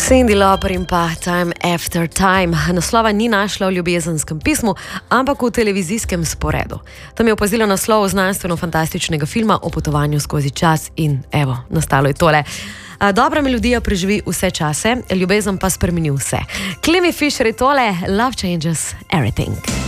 Cyndi Lauper in pa Time After Time. Naslova ni našla v ljubezenskem pismu, ampak v televizijskem sporedu. Tam je opazila naslov znanstveno-fantastičnega filma o potovanju skozi čas in evo, nastalo je tole. Dobra melodija preživi vse čase, ljubezen pa spremeni vse. Clemi Fisher je tole, Love Changes Everything.